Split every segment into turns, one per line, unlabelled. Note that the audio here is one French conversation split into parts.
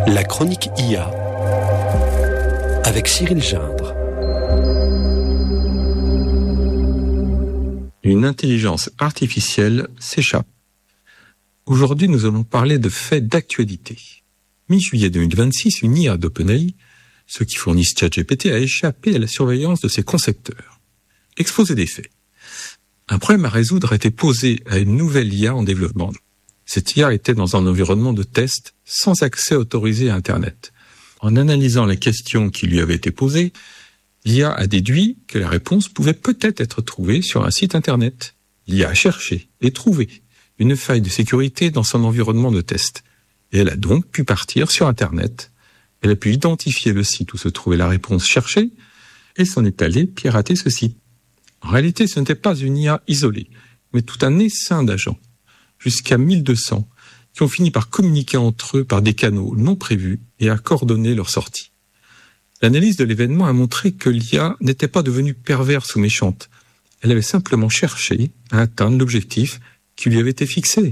La chronique IA avec Cyril Gindre.
Une intelligence artificielle s'échappe. Aujourd'hui, nous allons parler de faits d'actualité. Mi-juillet 2026, une IA d'OpenAI, ceux qui fournissent ChatGPT, a échappé à la surveillance de ses concepteurs. Exposé des faits. Un problème à résoudre a été posé à une nouvelle IA en développement. Cette IA était dans un environnement de test sans accès autorisé à Internet. En analysant les questions qui lui avaient été posées, l'IA a déduit que la réponse pouvait peut-être être trouvée sur un site Internet. L'IA a cherché et trouvé une faille de sécurité dans son environnement de test. Et elle a donc pu partir sur Internet. Elle a pu identifier le site où se trouvait la réponse cherchée et s'en est allée pirater ce site. En réalité, ce n'était pas une IA isolée, mais tout un essaim d'agents, jusqu'à 1200, qui ont fini par communiquer entre eux par des canaux non prévus et à coordonner leur sortie. L'analyse de l'événement a montré que l'IA n'était pas devenue perverse ou méchante. Elle avait simplement cherché à atteindre l'objectif qui lui avait été fixé.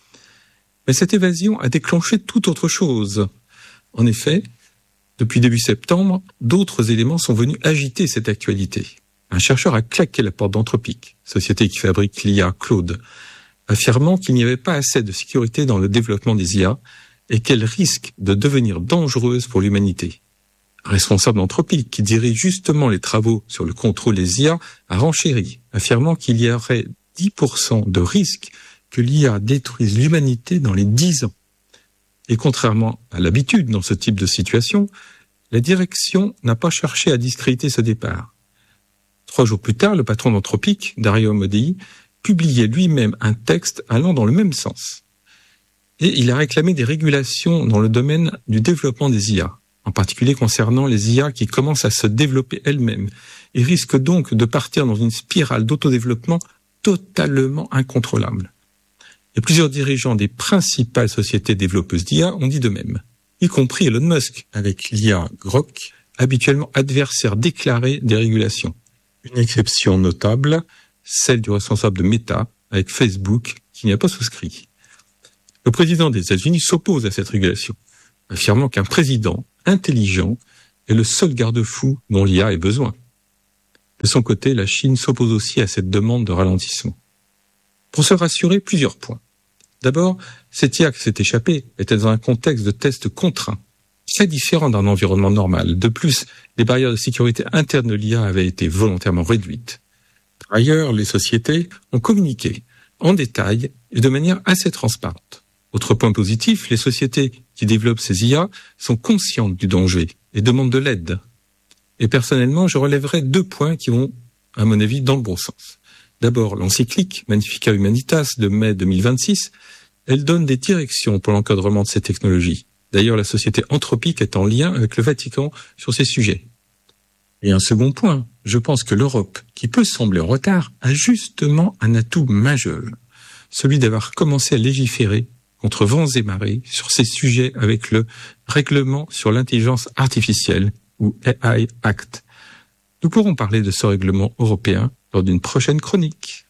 Mais cette évasion a déclenché tout autre chose. En effet, depuis début septembre, d'autres éléments sont venus agiter cette actualité. Un chercheur a claqué la porte d'Anthropic, société qui fabrique l'IA Claude, affirmant qu'il n'y avait pas assez de sécurité dans le développement des IA et qu'elles risquent de devenir dangereuses pour l'humanité. Un responsable d'Anthropic, qui dirige justement les travaux sur le contrôle des IA, a renchéri, affirmant qu'il y aurait 10% de risque que l'IA détruise l'humanité dans les 10 ans. Et contrairement à l'habitude dans ce type de situation, la direction n'a pas cherché à discréditer ce départ. 3 jours plus tard, le patron d'Anthropic, Dario Amodei, publiait lui-même un texte allant dans le même sens. Et il a réclamé des régulations dans le domaine du développement des IA, en particulier concernant les IA qui commencent à se développer elles-mêmes, et risquent donc de partir dans une spirale d'autodéveloppement totalement incontrôlable. Et plusieurs dirigeants des principales sociétés développeuses d'IA ont dit de même, y compris Elon Musk, avec l'IA Grok, habituellement adversaire déclaré des régulations. Une exception notable, celle du responsable de Meta, avec Facebook, qui n'y a pas souscrit. Le président des États-Unis s'oppose à cette régulation, affirmant qu'un président intelligent est le seul garde-fou dont l'IA ait besoin. De son côté, la Chine s'oppose aussi à cette demande de ralentissement. Pour se rassurer, plusieurs points. D'abord, cette IA qui s'est échappée était dans un contexte de test contraint, très différent d'un environnement normal. De plus, les barrières de sécurité internes de l'IA avaient été volontairement réduites. Par ailleurs, les sociétés ont communiqué en détail et de manière assez transparente. Autre point positif, les sociétés qui développent ces IA sont conscientes du danger et demandent de l'aide. Et personnellement, je relèverai 2 points qui vont, à mon avis, dans le bon sens. D'abord, l'encyclique Magnificat Humanitas de mai 2026, elle donne des directions pour l'encadrement de ces technologies. D'ailleurs, la société Anthropic est en lien avec le Vatican sur ces sujets. Et un second point, je pense que l'Europe, qui peut sembler en retard, a justement un atout majeur, celui d'avoir commencé à légiférer contre vents et marées sur ces sujets avec le règlement sur l'intelligence artificielle, ou AI Act. Nous pourrons parler de ce règlement européen lors d'une prochaine chronique.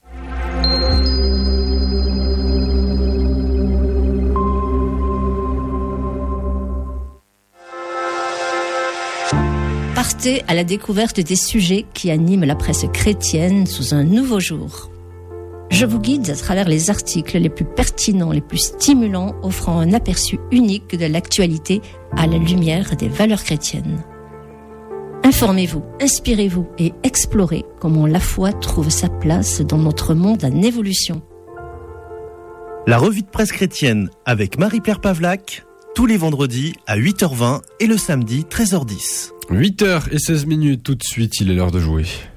Partez à la découverte des sujets qui animent la presse chrétienne sous un nouveau jour. Je vous guide à travers les articles les plus pertinents, les plus stimulants, offrant un aperçu unique de l'actualité à la lumière des valeurs chrétiennes. Informez-vous, inspirez-vous et explorez comment la foi trouve sa place dans notre monde en évolution.
La revue de presse chrétienne avec Marie-Pierre Pavlac, tous les vendredis à 8h20 et le samedi 13h10.
8h16 tout de suite, il est l'heure de jouer.